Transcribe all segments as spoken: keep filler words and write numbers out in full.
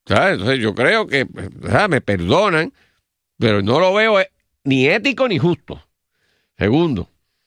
¿Sabes? Entonces yo creo que, ¿sabes? Me perdonan, pero no lo veo ni ético ni justo. Segundo,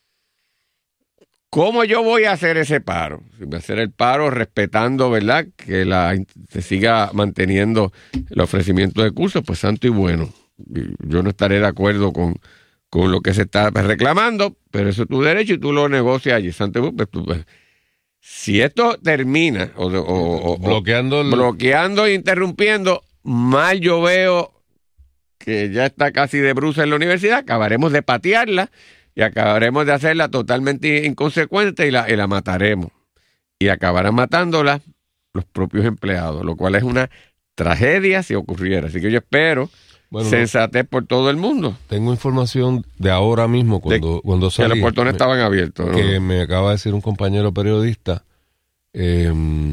¿cómo yo voy a hacer ese paro? Si voy a hacer el paro respetando, ¿verdad?, que la, se siga manteniendo el ofrecimiento de cursos, pues santo y bueno. Yo no estaré de acuerdo con, con lo que se está reclamando, pero eso es tu derecho y tú lo negocias allí. Santo y bueno, pues tú, pues, si esto termina o, o, o bloqueando, el... bloqueando e interrumpiendo, mal yo veo que ya está casi de bruces en la universidad, acabaremos de patearla y acabaremos de hacerla totalmente inconsecuente y la, y la mataremos. Y acabarán matándola los propios empleados, lo cual es una tragedia si ocurriera. Así que yo espero bueno, sensatez no, por todo el mundo. Tengo información de ahora mismo, cuando, de, cuando salí. Que los portones me, estaban abiertos, ¿no? Que me acaba de decir un compañero periodista eh,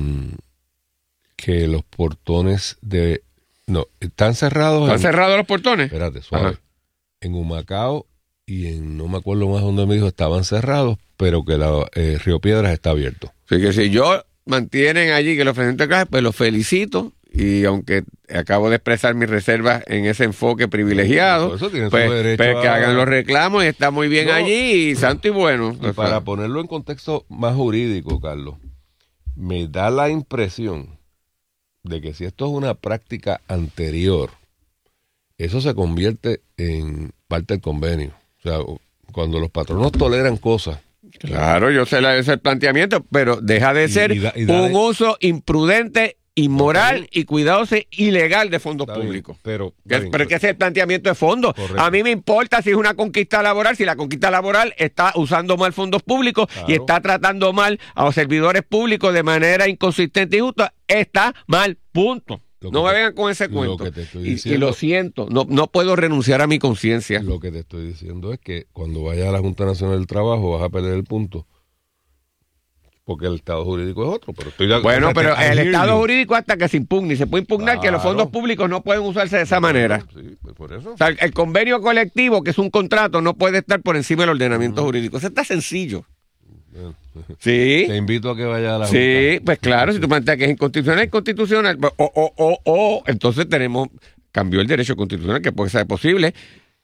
que los portones de... No, están cerrados. ¿Están en, cerrados los portones? Espérate, suave. Ajá. En Humacao y en no me acuerdo más dónde me dijo estaban cerrados, pero que la eh, Río Piedras está abierto. Así que si yo mantienen allí que los ofrecimientos de clase, pues los felicito. Y aunque acabo de expresar mis reservas en ese enfoque privilegiado, sí, pues, pues, pues a... que hagan los reclamos y está muy bien no, allí y santo y bueno. Y para ponerlo en contexto más jurídico, Carlos, me da la impresión de que si esto es una práctica anterior, eso se convierte en parte del convenio. O sea, cuando los patronos toleran cosas. Claro, yo sé la, ese planteamiento, pero deja de ser y, y da, y un uso imprudente, inmoral y cuidadoso ilegal de fondos está públicos. Bien, pero que, bien, pero es que ese es el planteamiento de fondos. Correcto. A mí me importa si es una conquista laboral, si la conquista laboral está usando mal fondos públicos claro. y está tratando mal a los servidores públicos de manera inconsistente y justa, está mal, punto. No me vengan con ese cuento. Lo y, diciendo, y lo siento, no, no puedo renunciar a mi conciencia. Lo que te estoy diciendo es que cuando vayas a la Junta Nacional del Trabajo vas a perder el punto. Porque el Estado jurídico es otro. Pero estoy de bueno, pero el Estado jurídico hasta que se impugne. Se puede impugnar claro. que los fondos públicos no pueden usarse de esa manera. Sí, pues por eso. O sea, el convenio colectivo, que es un contrato, no puede estar por encima del ordenamiento uh-huh. jurídico. Eso está sencillo. Sí. Te invito a que vayas a la Sí, Junta. pues claro, si tú planteas que es inconstitucional, es constitucional. O, o, o, o, entonces tenemos, cambió el derecho constitucional, que puede ser posible.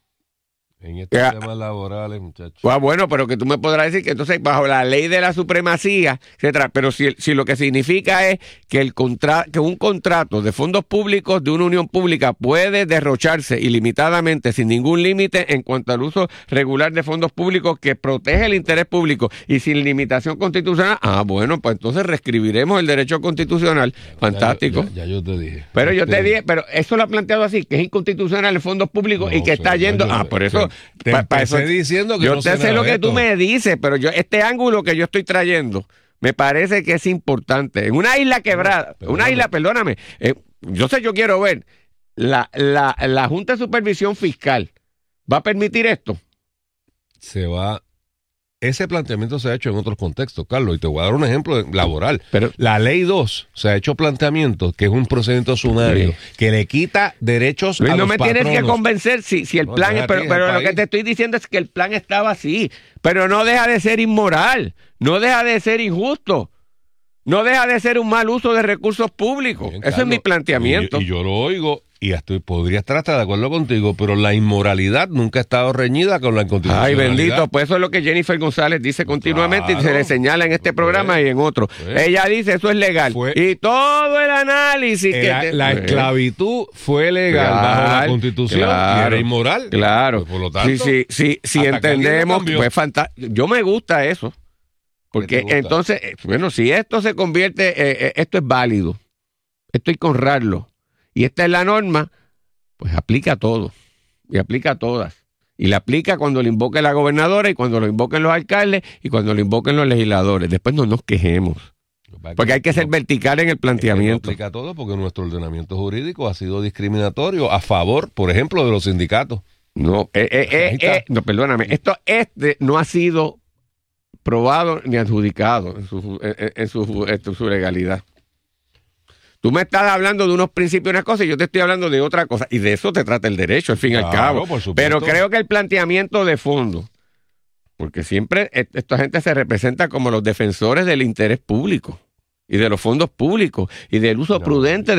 En estos eh, temas laborales, muchachos. Ah, bueno, pero que tú me podrás decir que entonces bajo la ley de la supremacía, etcétera, pero si, si lo que significa es que el contra, que un contrato de fondos públicos de una unión pública puede derrocharse ilimitadamente, sin ningún límite en cuanto al uso regular de fondos públicos que protege el interés público y sin limitación constitucional, ah, bueno, pues entonces reescribiremos el derecho constitucional. Fantástico. Ya, ya, ya yo te dije. Pero yo te dije, pero eso lo ha planteado así, que es inconstitucional el fondos públicos no, y que está yendo, ah, por eso... Te pa, pa eso, diciendo que yo no te sé lo que esto. tú me dices, pero yo este ángulo que yo estoy trayendo me parece que es importante. En una isla quebrada, no, una isla, perdóname, eh, yo sé, yo quiero ver, la, la, la Junta de Supervisión Fiscal, ¿va a permitir esto? Se va... Ese planteamiento se ha hecho en otros contextos, Carlos, y te voy a dar un ejemplo laboral. Pero la ley dos se ha hecho planteamientos, que es un procedimiento sumario, sí. que le quita derechos Luis, a no los me patronos. Tienes que convencer si, si el no, plan es, pero, pero lo que te estoy diciendo es que el plan estaba así, pero no deja de ser inmoral, no deja de ser injusto, no deja de ser un mal uso de recursos públicos. Bien, Eso Carlos, es mi planteamiento. Y, y yo lo oigo. Y estoy, podría estar hasta de acuerdo contigo, pero la inmoralidad nunca ha estado reñida con la inconstitucionalidad. Ay, bendito, pues eso es lo que Jennifer González dice continuamente claro, y se le señala en este programa pues, y en otro. Pues, Ella dice, eso es legal. Fue, y todo el análisis que... La, te, la pues, esclavitud fue legal claro, bajo la Constitución claro, y era inmoral. Claro. Pues, por lo tanto, sí, sí, sí, si entendemos, pues fantástico. Yo me gusta eso. Porque entonces, bueno, si esto se convierte, eh, eh, esto es válido, esto hay que honrarlo. Y esta es la norma, pues aplica a todo, y aplica a todas. Y la aplica cuando lo invoque la gobernadora, y cuando lo invoquen los alcaldes, y cuando lo invoquen los legisladores. Después no nos quejemos. Porque hay que ser vertical en el planteamiento. Es que no aplica a todo porque nuestro ordenamiento jurídico ha sido discriminatorio a favor, por ejemplo, de los sindicatos. No, eh, eh, eh, eh, no perdóname, esto este no ha sido probado ni adjudicado en su, en, en su, en su legalidad. Tú me estás hablando de unos principios y unas cosas y yo te estoy hablando de otra cosa. Y de eso te trata el derecho, al fin y claro, al cabo. Pero creo que el planteamiento de fondo, porque siempre esta gente se representa como los defensores del interés público y de los fondos públicos y del uso no, prudente de